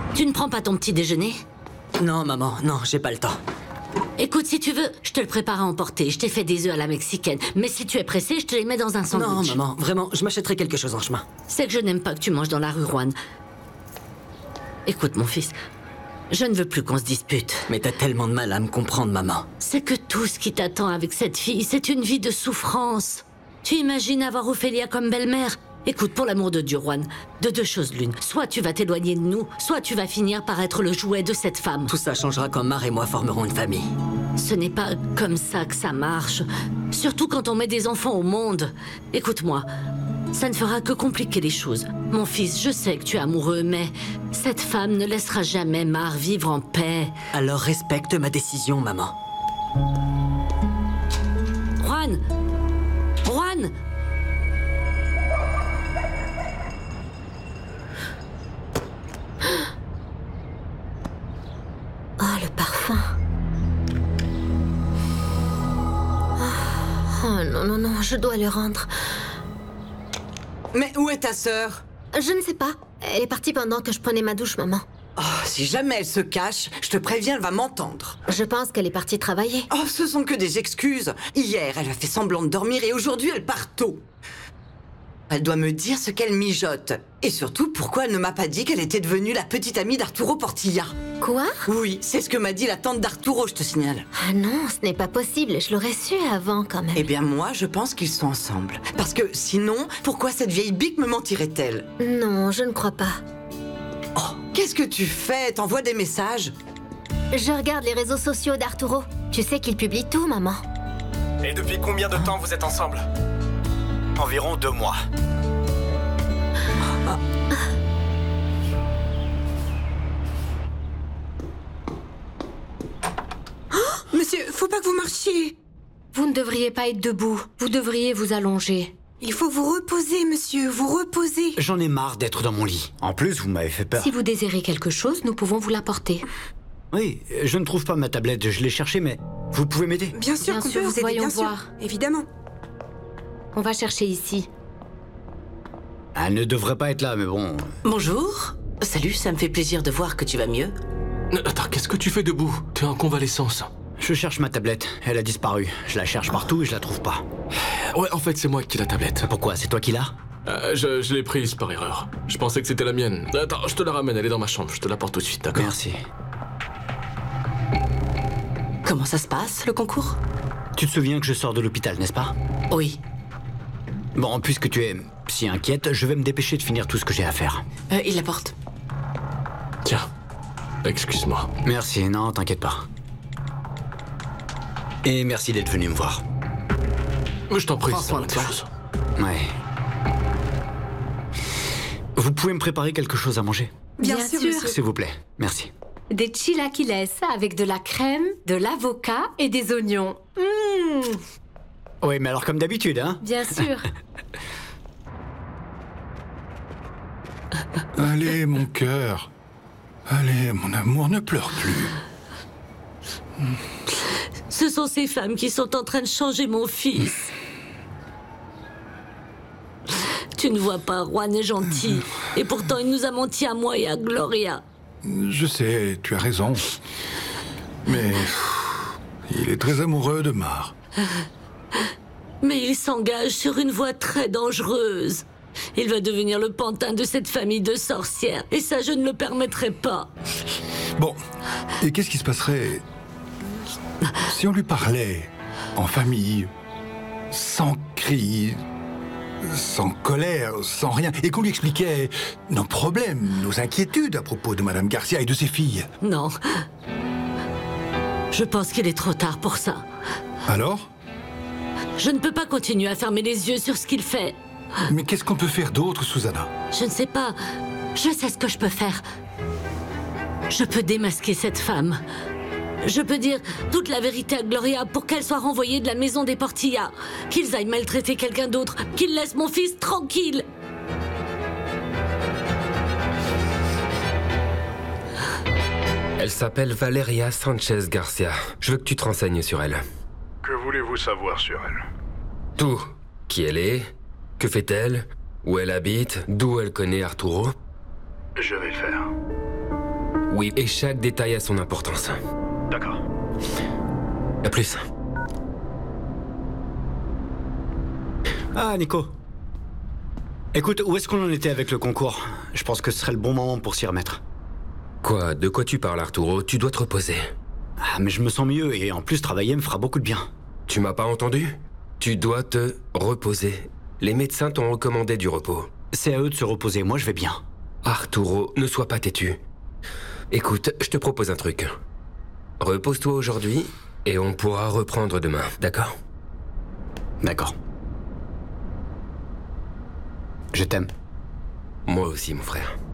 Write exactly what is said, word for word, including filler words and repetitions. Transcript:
Tu ne prends pas ton petit déjeuner? Non, maman, non, j'ai pas le temps. Écoute, si tu veux, je te le prépare à emporter. Je t'ai fait des œufs à la mexicaine. Mais si tu es pressé, je te les mets dans un sandwich. Non, maman, vraiment, je m'achèterai quelque chose en chemin. C'est que je n'aime pas que tu manges dans la rue, Juan. Écoute, mon fils, je ne veux plus qu'on se dispute. Mais t'as tellement de mal à me comprendre, maman. C'est que tout ce qui t'attend avec cette fille, c'est une vie de souffrance. Tu imagines avoir Ophélia comme belle-mère? Écoute, pour l'amour de Dieu, Juan, de deux choses l'une. Soit tu vas t'éloigner de nous, soit tu vas finir par être le jouet de cette femme. Tout ça changera quand Mar et moi formerons une famille. Ce n'est pas comme ça que ça marche. Surtout quand on met des enfants au monde. Écoute-moi, ça ne fera que compliquer les choses. Mon fils, je sais que tu es amoureux, mais cette femme ne laissera jamais Mar vivre en paix. Alors respecte ma décision, maman. Juan! Juan! Oh, le parfum. Oh non, non, non, je dois le rendre. Mais où est ta sœur? Je ne sais pas. Elle est partie pendant que je prenais ma douche, maman. Oh, si jamais elle se cache, je te préviens, elle va m'entendre. Je pense qu'elle est partie travailler. Oh, ce sont que des excuses. Hier, elle a fait semblant de dormir et aujourd'hui, elle part tôt. Elle doit me dire ce qu'elle mijote. Et surtout, pourquoi elle ne m'a pas dit qu'elle était devenue la petite amie d'Arturo Portilla. Quoi? Oui, c'est ce que m'a dit la tante d'Arturo, je te signale. Ah non, ce n'est pas possible. Je l'aurais su avant, quand même. Eh bien, moi, je pense qu'ils sont ensemble. Parce que sinon, pourquoi cette vieille bique me mentirait-elle? Non, je ne crois pas. Oh, qu'est-ce que tu fais? T'envoies des messages? Je regarde les réseaux sociaux d'Arturo. Tu sais qu'il publie tout, maman. Et depuis combien de temps vous êtes ensemble? Environ deux mois. Ah. Oh, monsieur, faut pas que vous marchiez. Vous ne devriez pas être debout. Vous devriez vous allonger. Il faut vous reposer, monsieur, vous reposer. J'en ai marre d'être dans mon lit. En plus, vous m'avez fait peur. Si vous désirez quelque chose, nous pouvons vous l'apporter. Oui, je ne trouve pas ma tablette, je l'ai cherchée, mais vous pouvez m'aider? Bien sûr Bien qu'on peut sûr, vous aider, voyons bien voir. sûr, évidemment. On va chercher ici. Elle ne devrait pas être là, mais bon... Bonjour. Salut, ça me fait plaisir de voir que tu vas mieux. Attends, qu'est-ce que tu fais debout? T'es en convalescence. Je cherche ma tablette, elle a disparu. Je la cherche partout et je la trouve pas. Ouais, en fait, c'est moi qui ai la tablette. Pourquoi? C'est toi qui l'as? Euh, je je l'ai prise par erreur. Je pensais que c'était la mienne. Attends, je te la ramène, elle est dans ma chambre. Je te l'apporte tout de suite, d'accord? Merci. Comment ça se passe, le concours? Tu te souviens que je sors de l'hôpital, n'est-ce pas? Oui. Bon, puisque tu es si inquiète, je vais me dépêcher de finir tout ce que j'ai à faire. Euh, il la porte. Tiens, excuse-moi. Merci, non, t'inquiète pas. Et merci d'être venu me voir. Je t'en prie, Prends c'est soin la de moindre toi. chose. Ouais. Vous pouvez me préparer quelque chose à manger? Bien, Bien sûr, sûr. monsieur. S'il vous plaît, merci. Des chilaquiles avec de la crème, de l'avocat et des oignons. Mmh, Oui, mais alors comme d'habitude, hein? bien sûr. Allez, mon cœur. Allez, mon amour, ne pleure plus. Ce sont ces femmes qui sont en train de changer mon fils. Tu ne vois pas, Juan est gentil. Et pourtant, il nous a menti à moi et à Gloria. Je sais, tu as raison. Mais il est très amoureux de Mar. Mais il s'engage sur une voie très dangereuse. Il va devenir le pantin de cette famille de sorcières. Et ça, je ne le permettrai pas. Bon, et qu'est-ce qui se passerait si on lui parlait en famille, sans cris, sans colère, sans rien, et qu'on lui expliquait nos problèmes, nos inquiétudes à propos de Madame Garcia et de ses filles? Non. Je pense qu'il est trop tard pour ça. Alors? Je ne peux pas continuer à fermer les yeux sur ce qu'il fait. Mais qu'est-ce qu'on peut faire d'autre, Susanna? Je ne sais pas. Je sais ce que je peux faire. Je peux démasquer cette femme. Je peux dire toute la vérité à Gloria pour qu'elle soit renvoyée de la maison des Portilla. Qu'ils aillent maltraiter quelqu'un d'autre. Qu'ils laissent mon fils tranquille. Elle s'appelle Valeria Sanchez Garcia. Je veux que tu te renseignes sur elle. Que voulez-vous savoir sur elle? Tout. Qui elle est, que fait-elle, où elle habite, d'où elle connaît Arturo. Je vais le faire. Oui, et chaque détail a son importance. D'accord. À plus. Ah, Nico. Écoute, où est-ce qu'on en était avec le concours? Je pense que ce serait le bon moment pour s'y remettre. Quoi? De quoi tu parles, Arturo? Tu dois te reposer. Ah, mais je me sens mieux et en plus, travailler me fera beaucoup de bien. Tu m'as pas entendu? Tu dois te reposer. Les médecins t'ont recommandé du repos. C'est à eux de se reposer, moi je vais bien. Arturo, ne sois pas têtu. Écoute, je te propose un truc. Repose-toi aujourd'hui et on pourra reprendre demain, d'accord? D'accord. Je t'aime. Moi aussi, mon frère.